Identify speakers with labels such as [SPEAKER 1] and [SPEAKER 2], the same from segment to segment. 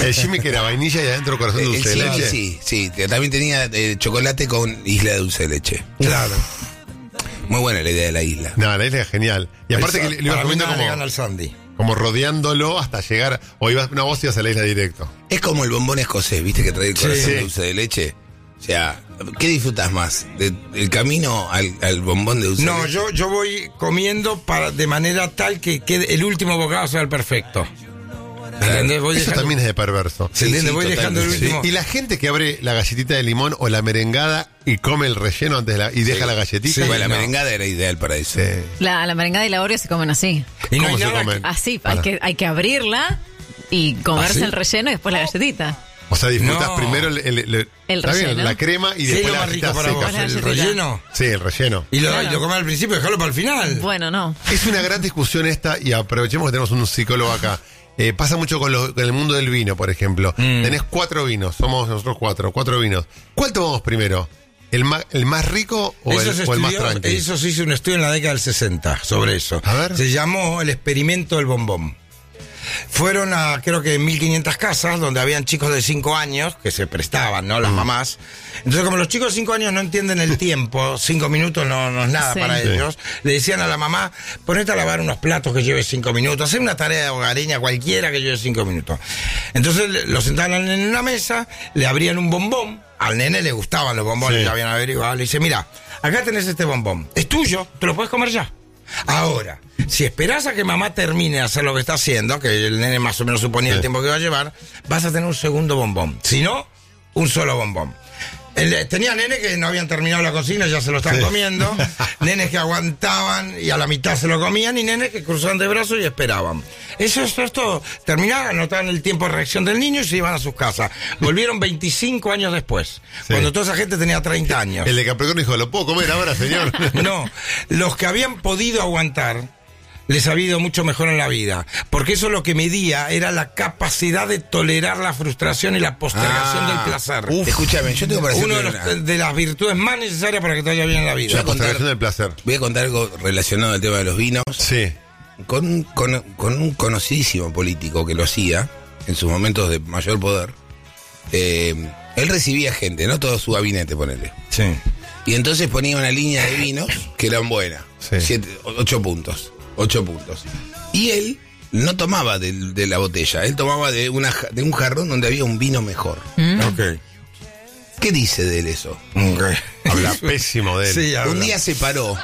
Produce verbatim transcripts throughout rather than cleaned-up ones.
[SPEAKER 1] decime que era vainilla y adentro corazón
[SPEAKER 2] El
[SPEAKER 1] dulce de
[SPEAKER 2] Simi,
[SPEAKER 1] leche.
[SPEAKER 2] sí, sí. que También tenía eh, chocolate con isla de dulce de leche.
[SPEAKER 3] Claro.
[SPEAKER 2] Muy buena la idea de la isla.
[SPEAKER 1] No, la isla es genial. Y aparte que le, le ibas
[SPEAKER 3] Para mí
[SPEAKER 1] comiendo
[SPEAKER 3] nada le gana
[SPEAKER 1] como,
[SPEAKER 3] al Sandy.
[SPEAKER 1] como rodeándolo hasta llegar. O ibas una voz y ibas a la isla directo.
[SPEAKER 2] Es como el bombón escocés, ¿viste? Que trae el corazón
[SPEAKER 1] Sí.
[SPEAKER 2] de dulce de leche. O sea, ¿qué disfrutas más? ¿De- ¿El camino al, al bombón de dulce
[SPEAKER 3] No,
[SPEAKER 2] de leche?
[SPEAKER 3] yo, yo voy comiendo para de manera tal que quede el último bocado sea el perfecto. ¿Entendés? Voy
[SPEAKER 1] Eso
[SPEAKER 3] dejando-
[SPEAKER 1] también es de perverso.
[SPEAKER 3] ¿Se entiende?
[SPEAKER 2] sí,
[SPEAKER 3] Voy dejando el
[SPEAKER 2] totalmente.
[SPEAKER 3] último.
[SPEAKER 1] Y la gente que abre la galletita de limón o la merengada y come el relleno antes de la, y deja la galletita.
[SPEAKER 3] Sí,
[SPEAKER 2] Bueno, la
[SPEAKER 3] no.
[SPEAKER 2] merengada era ideal para eso.
[SPEAKER 1] Sí.
[SPEAKER 4] La, la merengada y la Oreo se comen así.
[SPEAKER 3] Y no
[SPEAKER 1] ¿Cómo
[SPEAKER 3] hay
[SPEAKER 1] se
[SPEAKER 3] nada
[SPEAKER 1] comen?
[SPEAKER 4] Así, hay
[SPEAKER 1] Para.
[SPEAKER 4] que, hay que abrirla y comerse
[SPEAKER 3] ¿Ah, sí?
[SPEAKER 4] el relleno y después la galletita.
[SPEAKER 1] O sea, disfrutas
[SPEAKER 3] No.
[SPEAKER 1] primero el, el- el-
[SPEAKER 4] El
[SPEAKER 1] está bien,
[SPEAKER 4] relleno.
[SPEAKER 1] la crema y
[SPEAKER 3] ¿Qué es
[SPEAKER 1] después
[SPEAKER 3] lo
[SPEAKER 1] la
[SPEAKER 3] más rico
[SPEAKER 1] galleta
[SPEAKER 3] para vos?
[SPEAKER 1] seca.
[SPEAKER 4] La
[SPEAKER 3] ¿El
[SPEAKER 4] galletita.
[SPEAKER 3] relleno?
[SPEAKER 1] Sí, el relleno.
[SPEAKER 3] Y lo,
[SPEAKER 4] Claro.
[SPEAKER 3] y lo comer al principio y dejarlo para el final.
[SPEAKER 4] Bueno, no.
[SPEAKER 1] Es una gran discusión esta y aprovechemos que tenemos un psicólogo acá. Eh, pasa mucho con, los- con el mundo del vino, por ejemplo.
[SPEAKER 3] Mm.
[SPEAKER 1] Tenés cuatro vinos, somos nosotros cuatro, cuatro vinos. ¿Cuál tomamos primero? ¿El más, el más rico o, el,
[SPEAKER 3] Eso se
[SPEAKER 1] o el más
[SPEAKER 3] estudió-
[SPEAKER 1] tranqui?
[SPEAKER 3] eso se hizo un estudio en la década del sesenta sobre eso.
[SPEAKER 1] A ver.
[SPEAKER 3] Se llamó el experimento del bombón. Fueron a, creo que mil quinientas casas donde habían chicos de cinco años que se prestaban, ¿no? Las mamás. Entonces, como los chicos de cinco años no entienden el tiempo, cinco minutos no, no es nada
[SPEAKER 4] Sí.
[SPEAKER 3] para
[SPEAKER 1] Sí.
[SPEAKER 3] ellos, le decían a la mamá, ponete a lavar unos platos que lleve cinco minutos, hacer una tarea hogareña cualquiera que lleve cinco minutos. Entonces, le- lo sentaban en una mesa, le abrían un bombón, al nene le gustaban los bombones,
[SPEAKER 1] Sí.
[SPEAKER 3] ya habían averiguado, le dice, mira, acá tenés este bombón, es tuyo, te lo puedes comer ya. Ahora, si esperás a que mamá termine de hacer lo que está haciendo, que el nene más o menos suponía
[SPEAKER 1] Sí.
[SPEAKER 3] el tiempo que iba a llevar, vas a tener un segundo bombón. Si no, un solo bombón. El- tenía nenes que no habían terminado la cocina, ya se lo están
[SPEAKER 1] Sí.
[SPEAKER 3] comiendo, nenes que aguantaban y a la mitad se lo comían, y nenes que cruzaban de brazos y esperaban. Eso, eso es todo. Terminaban, anotaban el tiempo de reacción del niño y se iban a sus casas. Volvieron veinticinco años después, cuando toda esa gente tenía treinta años.
[SPEAKER 1] El de Capricornio dijo, ¿lo puedo comer ahora, señor?
[SPEAKER 3] No, los que habían podido aguantar les ha ido mucho mejor en la vida, porque eso lo que medía era la capacidad de tolerar la frustración y la postergación
[SPEAKER 2] Ah,
[SPEAKER 3] del placer.
[SPEAKER 2] uf. Escúchame, yo tengo para
[SPEAKER 3] Uno de,
[SPEAKER 2] hacerte
[SPEAKER 3] los-
[SPEAKER 2] una-
[SPEAKER 3] de las virtudes más necesarias para que te vaya bien en la
[SPEAKER 1] La
[SPEAKER 3] vida.
[SPEAKER 1] postergación del placer.
[SPEAKER 2] Voy a contar algo relacionado al tema de los vinos.
[SPEAKER 1] Sí.
[SPEAKER 2] Con un, con, con un conocidísimo político que lo hacía en sus momentos de mayor poder. Eh, él recibía gente, no todo su gabinete, ponele.
[SPEAKER 3] Sí.
[SPEAKER 2] Y entonces ponía una línea de vinos que eran buenas.
[SPEAKER 1] Sí.
[SPEAKER 2] Siete, ocho puntos. Ocho puntos. Y él no tomaba de, de la botella, él tomaba de, una, ja- de un jarrón donde había un vino mejor.
[SPEAKER 3] Ok.
[SPEAKER 2] ¿Qué dice de él eso?
[SPEAKER 3] Ok.
[SPEAKER 1] Habla pésimo de él.
[SPEAKER 3] Sí, habla.
[SPEAKER 2] Un día se paró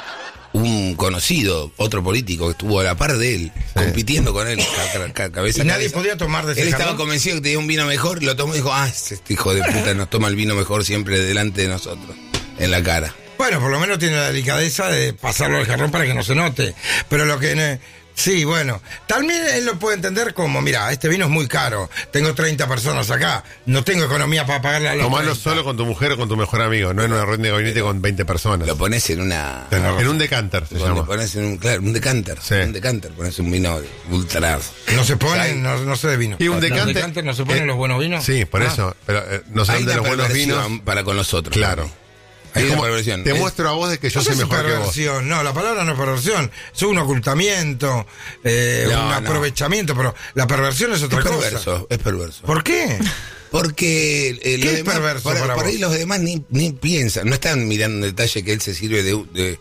[SPEAKER 2] un conocido, otro político que estuvo a la par de él, compitiendo con él, ca- ca- ca- cabeza
[SPEAKER 3] Y
[SPEAKER 2] a
[SPEAKER 3] nadie
[SPEAKER 2] cabeza.
[SPEAKER 3] podía tomar de ese
[SPEAKER 2] Él estaba
[SPEAKER 3] jarrón.
[SPEAKER 2] convencido que tenía un vino mejor, lo tomó y dijo, ah, este hijo de puta nos toma el vino mejor siempre delante de nosotros, en la cara.
[SPEAKER 3] Bueno, por lo menos tiene la delicadeza de pasarlo al jarrón para que no se note. Pero lo que... eh, sí, bueno. También él lo puede entender como, mira, este vino es muy caro. Tengo treinta personas acá. No tengo economía para pagarle a los
[SPEAKER 1] Tomarlo
[SPEAKER 3] treinta.
[SPEAKER 1] solo con tu mujer o con tu mejor amigo, no en una red de gabinete con veinte personas.
[SPEAKER 2] Lo pones en una...
[SPEAKER 1] En un decanter se
[SPEAKER 2] Donde
[SPEAKER 1] llama.
[SPEAKER 2] pones en un, claro, un decanter,
[SPEAKER 1] Sí.
[SPEAKER 2] un decanter, pones un vino ultra...
[SPEAKER 3] No se ponen,
[SPEAKER 2] Hay-
[SPEAKER 3] no, no sé de vino.
[SPEAKER 1] Y un
[SPEAKER 3] ¿Los
[SPEAKER 1] decante-
[SPEAKER 3] decantes no se ponen
[SPEAKER 1] eh,
[SPEAKER 3] los buenos vinos?
[SPEAKER 1] Sí, por
[SPEAKER 3] Ah.
[SPEAKER 1] eso. Pero eh, no
[SPEAKER 2] Hay
[SPEAKER 1] son de
[SPEAKER 2] una
[SPEAKER 1] los buenos
[SPEAKER 2] perversión
[SPEAKER 1] vinos.
[SPEAKER 2] para con los otros.
[SPEAKER 1] Claro.
[SPEAKER 2] Hay
[SPEAKER 1] Es
[SPEAKER 2] una
[SPEAKER 1] como,
[SPEAKER 2] perversión.
[SPEAKER 1] te
[SPEAKER 2] Es-
[SPEAKER 1] muestro a vos de que yo
[SPEAKER 3] No
[SPEAKER 1] soy
[SPEAKER 3] sé si
[SPEAKER 1] mejor que vos.
[SPEAKER 3] perversión, no, la palabra no es perversión, es un ocultamiento, eh,
[SPEAKER 2] No,
[SPEAKER 3] un
[SPEAKER 2] no.
[SPEAKER 3] aprovechamiento, pero la perversión es otra
[SPEAKER 2] Es
[SPEAKER 3] cosa.
[SPEAKER 2] perverso, es perverso.
[SPEAKER 3] ¿Por qué?
[SPEAKER 2] Porque eh,
[SPEAKER 3] ¿Qué
[SPEAKER 2] los
[SPEAKER 3] es
[SPEAKER 2] demás-
[SPEAKER 3] perverso
[SPEAKER 2] por,
[SPEAKER 3] para
[SPEAKER 2] por ahí
[SPEAKER 3] vos?
[SPEAKER 2] los demás ni, ni piensan, no están mirando en detalle que él se sirve de, de,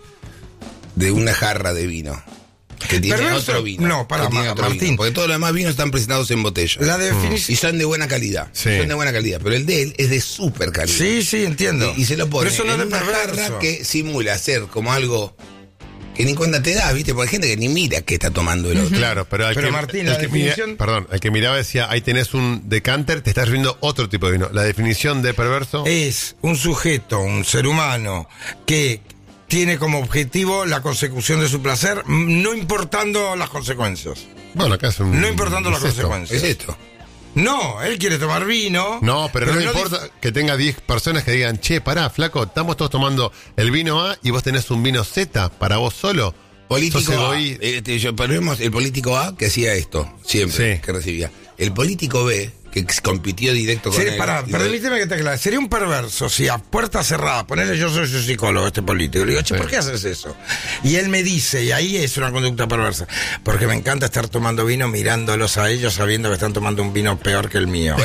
[SPEAKER 2] de una jarra de vino. Que tiene
[SPEAKER 3] Perverso,
[SPEAKER 2] otro vino.
[SPEAKER 3] no, para,
[SPEAKER 2] que tiene
[SPEAKER 3] Ma-
[SPEAKER 2] otro
[SPEAKER 3] Martín.
[SPEAKER 2] vino, porque todos los demás vinos están presentados en botella.
[SPEAKER 3] La definición...
[SPEAKER 2] Y son de buena calidad.
[SPEAKER 1] Sí.
[SPEAKER 2] Son de buena calidad. Pero el de él es de súper calidad.
[SPEAKER 3] Sí, sí, entiendo.
[SPEAKER 2] Y, y se lo pone
[SPEAKER 3] Pero eso no
[SPEAKER 2] en
[SPEAKER 3] es
[SPEAKER 2] una
[SPEAKER 3] perverso.
[SPEAKER 2] jarra que simula ser como algo que ni cuenta te da, ¿viste? Porque hay gente que ni mira qué está tomando el otro.
[SPEAKER 1] Claro, pero, al
[SPEAKER 3] Pero,
[SPEAKER 1] que,
[SPEAKER 3] Martín,
[SPEAKER 1] el
[SPEAKER 3] la
[SPEAKER 1] que mira-
[SPEAKER 3] definición-
[SPEAKER 1] perdón, el que miraba decía, ahí tenés un decanter, te estás viendo otro tipo de vino. La definición de perverso.
[SPEAKER 3] Es un sujeto, un ser humano, que tiene como objetivo la consecución de su placer, m- no importando las consecuencias.
[SPEAKER 1] Bueno, acá es un.
[SPEAKER 3] No importando las
[SPEAKER 1] es esto.
[SPEAKER 3] consecuencias.
[SPEAKER 2] Es esto.
[SPEAKER 3] No, él quiere tomar vino.
[SPEAKER 1] No, pero, no,
[SPEAKER 3] dif-
[SPEAKER 1] importa que tenga diez personas que digan, che, pará, flaco, estamos todos tomando el vino A y vos tenés un vino Z para vos solo.
[SPEAKER 2] Político
[SPEAKER 1] Sos
[SPEAKER 2] A.
[SPEAKER 1] egoí-
[SPEAKER 2] Este, yo, pero vemos el político A que hacía esto, siempre,
[SPEAKER 1] Sí.
[SPEAKER 2] que recibía. El político B, que compitió directo con
[SPEAKER 3] Sí,
[SPEAKER 2] él.
[SPEAKER 3] pará,
[SPEAKER 2] y lo-
[SPEAKER 3] permíteme que te aclare. Sería un perverso si a puerta cerrada, ponele yo soy su psicólogo, este político. Le digo, che,
[SPEAKER 1] Sí.
[SPEAKER 3] ¿por qué haces eso? Y él me dice, y ahí es una conducta perversa, porque me encanta estar tomando vino mirándolos a ellos sabiendo que están tomando un vino peor que el mío.